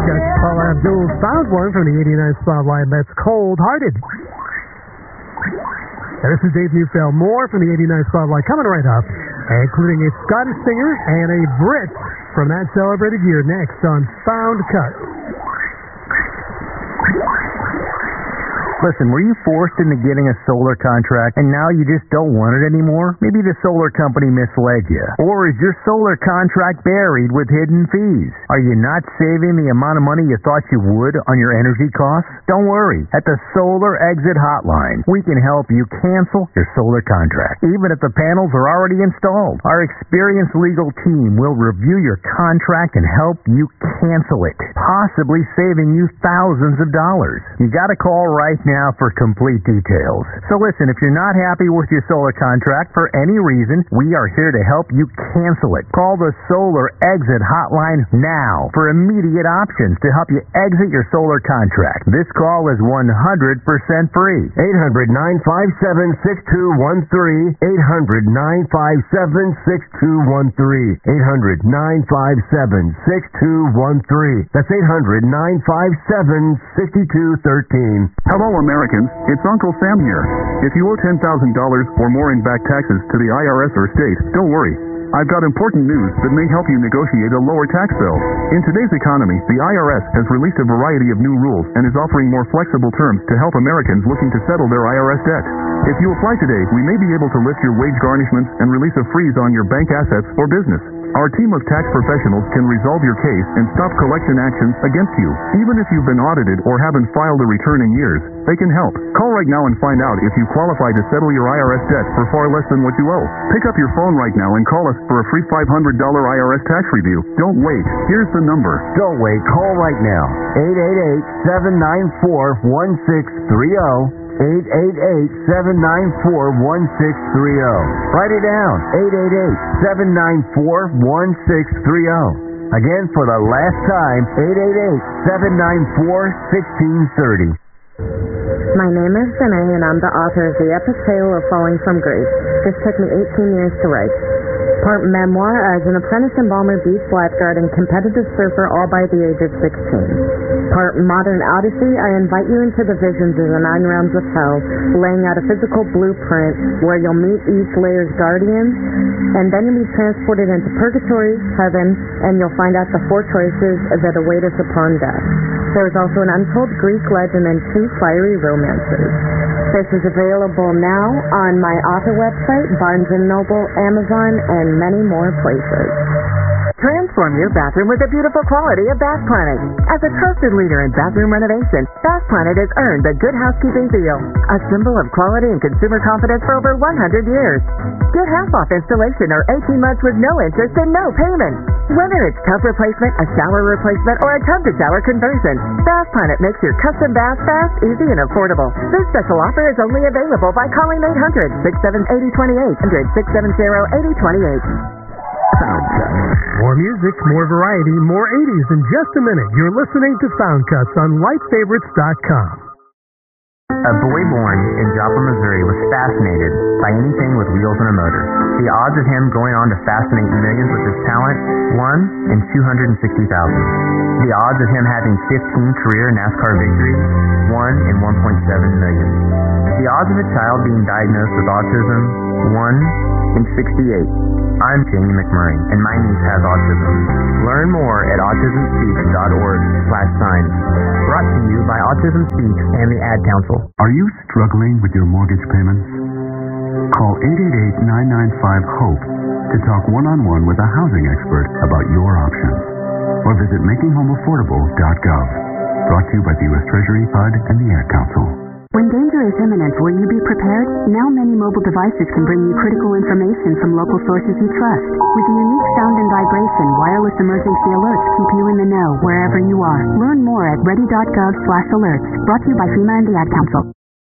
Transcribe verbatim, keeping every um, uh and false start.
Got Paula Abdul found one from the eighty-nine Spotlight. That's Cold Hearted. And this is Dave Neufeld. More from the eighty-nine Spotlight coming right up, including a Scottish singer and a Brit from that celebrated year next on Found Cut. Listen, were you forced into getting a solar contract and now you just don't want it anymore? Maybe the solar company misled you. Or is your solar contract buried with hidden fees? Are you not saving the amount of money you thought you would on your energy costs? Don't worry. At the Solar Exit Hotline, we can help you cancel your solar contract, even if the panels are already installed. Our experienced legal team will review your contract and help you cancel it, possibly saving you thousands of dollars. You gotta call right now for complete details. So listen, if you're not happy with your solar contract for any reason, we are here to help you cancel it. Call the Solar Exit Hotline now for immediate options to help you exit your solar contract. This call is one hundred percent free. eight hundred, nine five seven, six two one three. eight hundred, nine five seven, six two one three. eight hundred, nine five seven, six two one three. That's eight hundred, nine five seven, six two one three. Hello, Americans. It's Uncle Sam here. If you owe ten thousand dollars or more in back taxes to the I R S or state, don't worry. I've got important news that may help you negotiate a lower tax bill. In today's economy, the I R S has released a variety of new rules and is offering more flexible terms to help Americans looking to settle their I R S debt. If you apply today, we may be able to lift your wage garnishments and release a freeze on your bank assets or business. Our team of tax professionals can resolve your case and stop collection actions against you. Even if you've been audited or haven't filed a return in years, they can help. Call right now and find out if you qualify to settle your I R S debt for far less than what you owe. Pick up your phone right now and call us for a free five hundred dollars I R S tax review. Don't wait. Here's the number. Don't wait. Call right now. eight eight eight, seven nine four, one six three zero. eight eight eight, seven nine four, one six three zero. Write it down. eight eight eight, seven nine four, one six three zero. Again, for the last time, eight eight eight, seven nine four, one six three zero. My name is Vinay, and I'm the author of The Epic Tale of Falling from Grace. This took me eighteen years to write. Part memoir as an apprentice embalmer, beach lifeguard, and competitive surfer, all by the age of sixteen. Part modern odyssey, I invite you into the visions of the nine realms of hell, laying out a physical blueprint where you'll meet each layer's guardians, and then you'll be transported into purgatory, heaven, and you'll find out the four choices that await us upon death. There is also an untold Greek legend and two fiery romances. This is available now on my author website, Barnes and Noble, Amazon, and many more places. Transform your bathroom with the beautiful quality of Bath Planet. As a trusted leader in bathroom renovation, Bath Planet has earned the Good Housekeeping seal, a symbol of quality and consumer confidence for over one hundred years. Get half off installation or eighteen months with no interest and no payment. Whether it's tub replacement, a shower replacement, or a tub-to-shower conversion, Bath Planet makes your custom bath fast, easy, and affordable. This special offer is only available by calling eight hundred, six seven eight, eight two eight, eight hundred, six seven zero, eight two eight. More music, more variety, more eighties in just a minute. You're listening to Sound Cuts on light favorites dot com. A boy born in Joplin, Missouri was fascinated by anything with wheels and a motor. The odds of him going on to fascinate millions with his talent, one in two hundred sixty thousand. The odds of him having fifteen career NASCAR victories, one in one point seven million. The odds of a child being diagnosed with autism, one in sixty-eight. I'm Jamie McMurray, and my niece has autism. Learn more at autism speaks dot org slash signs. Brought to you by Autism Speaks and the Ad Council. Are you struggling with your mortgage payments? Call eight eight eight, nine nine five, HOPE to talk one-on-one with a housing expert about your options. Or visit making home affordable dot gov. Brought to you by the U S Treasury, H U D, and the Ad Council. When danger is imminent, will you be prepared? Now many mobile devices can bring you critical information from local sources you trust. With the unique sound and vibration, wireless emergency alerts keep you in the know wherever you are. Learn more at ready dot gov slash alerts. Brought to you by FEMA and the Ad Council.